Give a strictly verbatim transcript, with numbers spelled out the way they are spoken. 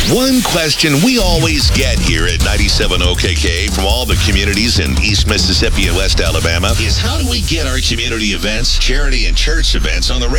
One question we always get here at ninety-seven O K K from all the communities in East Mississippi and West Alabama is how do we get our community events, charity and church events on the radio?